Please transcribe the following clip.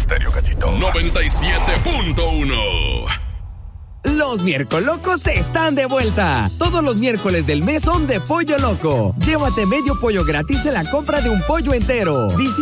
Estéreo Gallito. 97.1. Los Miércolocos están de vuelta. Todos los miércoles del mes son de Pollo Loco. Llévate medio pollo gratis en la compra de un pollo entero.